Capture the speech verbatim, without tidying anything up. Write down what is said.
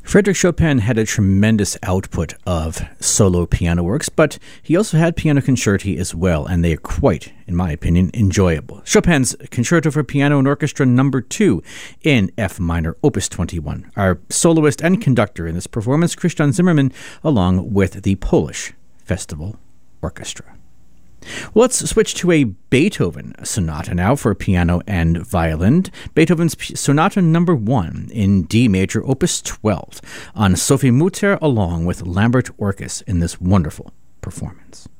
Frédéric Chopin had a tremendous output of solo piano works, but he also had piano concerti as well, and they are quite, in my opinion, enjoyable. Chopin's Concerto for Piano and Orchestra number two in F minor, opus twenty-one. Our soloist and conductor in this performance, Christian Zimmermann, along with the Polish Festival Orchestra. Well, let's switch to a Beethoven sonata now for piano and violin. Beethoven's Sonata number one in D major, opus twelve, on Sophie Mutter along with Lambert Orkes in this wonderful performance.